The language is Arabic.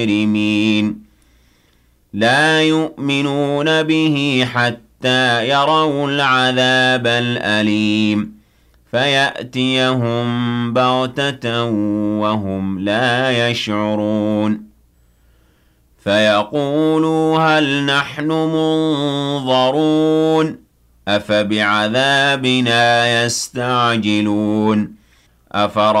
المجرمين لا يؤمنون به حتى يروا العذاب الأليم فيأتيهم بغتة وهم لا يشعرون فيقولوا هل نحن منظرون أفبعذابنا يستعجلون